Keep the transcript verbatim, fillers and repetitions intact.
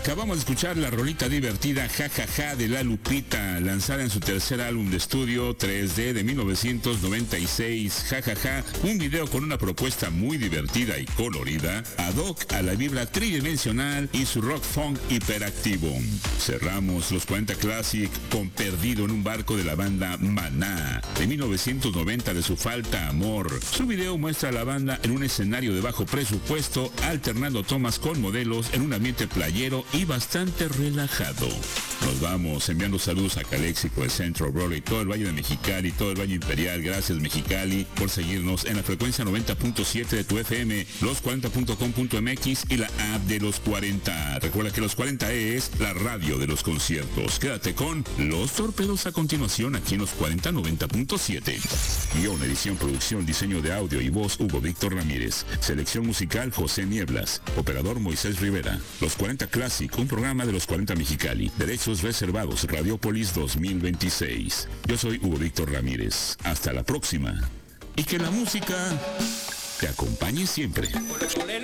Acabamos de escuchar la rolita divertida Ja Ja Ja de La Lupita, lanzada en su tercer álbum de estudio tres D de mil novecientos noventa y seis. Ja Ja Ja, un video con una propuesta muy divertida y colorida, ad hoc a la vibra tridimensional y su rock funk hiperactivo. Cerramos los cuarenta Classic con Perdido en un barco de la banda Maná, de mil novecientos noventa, de su Falta Amor. Su video muestra a la banda en un escenario de bajo presupuesto, alternando tomas con modelos en un ambiente playero y bastante relajado. Nos vamos enviando saludos a Calexico, el Centro, Brother, y todo el Valle de Mexicali, todo el Valle Imperial. Gracias, Mexicali, por seguirnos en la frecuencia noventa punto siete de tu F M, los cuarenta punto com punto m x y la app de Los cuarenta. Recuerda que Los cuarenta es la radio de los conciertos. Quédate con Los Torpedos a continuación aquí en Los cuarenta noventa punto siete. Guión, edición, producción, diseño de audio y voz, Hugo Víctor Ramírez. Selección musical, José Nieblas. Operador, Moisés Rivera. Los cuarenta Classic, un programa de Los cuarenta Mexicali. Derechos reservados, Radiopolis dos mil veintiséis. Yo soy Hugo Víctor Ramírez. Hasta la próxima. Y que la música te acompañe siempre.